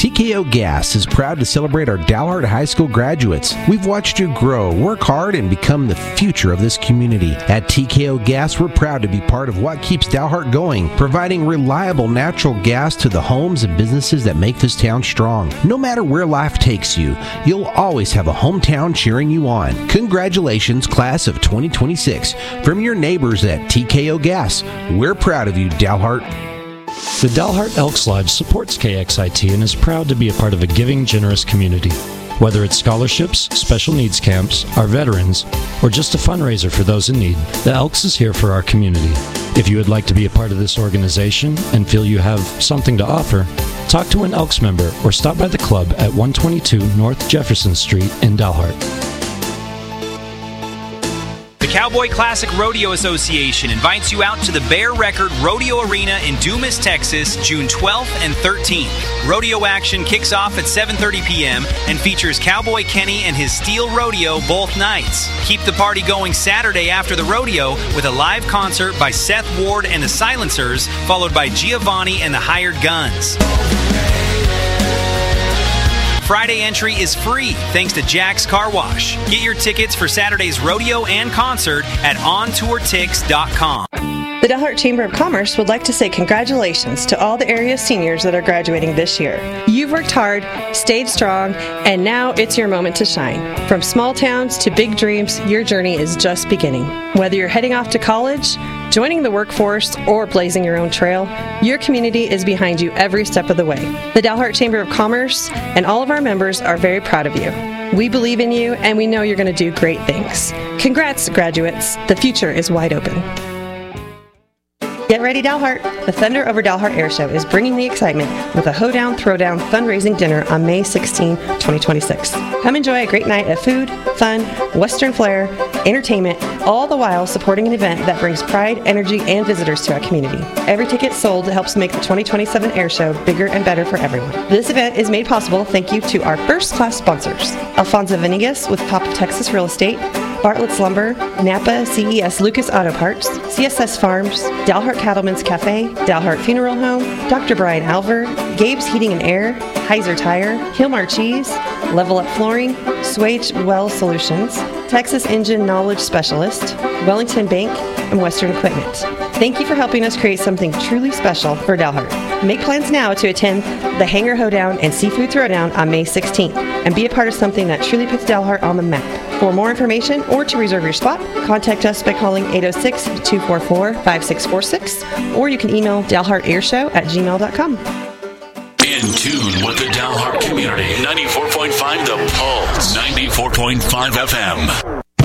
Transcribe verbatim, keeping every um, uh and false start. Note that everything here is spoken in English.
T K O Gas is proud to celebrate our Dalhart High School graduates. We've watched you grow, work hard, and become the future of this community. At T K O Gas, we're proud to be part of what keeps Dalhart going, providing reliable natural gas to the homes and businesses that make this town strong. No matter where life takes you, you'll always have a hometown cheering you on. Congratulations, class of twenty twenty-six. From your neighbors at T K O Gas, we're proud of you, Dalhart. The Dalhart Elks Lodge supports K X I T and is proud to be a part of a giving, generous community. Whether it's scholarships, special needs camps, our veterans, or just a fundraiser for those in need, the Elks is here for our community. If you would like to be a part of this organization and feel you have something to offer, talk to an Elks member or stop by the club at one twenty-two North Jefferson Street in Dalhart. The Cowboy Classic Rodeo Association invites you out to the Bear Record Rodeo Arena in Dumas, Texas, June twelfth and thirteenth. Rodeo action kicks off at seven thirty p.m. and features Cowboy Kenny and his Steel Rodeo both nights. Keep the party going Saturday after the rodeo with a live concert by Seth Ward and the Silencers, followed by Giovanni and the Hired Guns. Friday entry is free thanks to Jack's Car Wash. Get your tickets for Saturday's rodeo and concert at on tour tix dot com. The Dalhart Chamber of Commerce would like to say congratulations to all the area seniors that are graduating this year. You've worked hard, stayed strong, and now it's your moment to shine. From small towns to big dreams, your journey is just beginning. Whether you're heading off to college, joining the workforce, or blazing your own trail, your community is behind you every step of the way. The Dalhart Chamber of Commerce and all of our members are very proud of you. We believe in you, and we know you're going to do great things. Congrats, graduates. The future is wide open. Get ready, Dalhart! The Thunder Over Dalhart Air Show is bringing the excitement with a Hoedown Throwdown fundraising dinner on May sixteenth, twenty twenty-six. Come enjoy a great night of food, fun, Western flair, entertainment, all the while supporting an event that brings pride, energy, and visitors to our community. Every ticket sold helps make the twenty twenty-seven Air Show bigger and better for everyone. This event is made possible thank you to our first-class sponsors, Alfonso Venegas with Top of Texas Real Estate, Bartlett's Lumber, Napa C E S Lucas Auto Parts, C S S Farms, Dalhart Cattleman's Cafe, Dalhart Funeral Home, Doctor Brian Alver, Gabe's Heating and Air, Heiser Tire, Hilmar Cheese, Level Up Flooring, Swage Well Solutions, Texas Engine Knowledge Specialist, Wellington Bank, and Western Equipment. Thank you for helping us create something truly special for Dalhart. Make plans now to attend the Hangar Hoedown and Seafood Throwdown on May sixteenth and be a part of something that truly puts Dalhart on the map. For more information or to reserve your spot, contact us by calling eight oh six, two four four, five six four six or you can email dalhartairshow at gmail dot com. In tune with the Dalhart community. ninety-four point five The Pulse. ninety-four point five F M.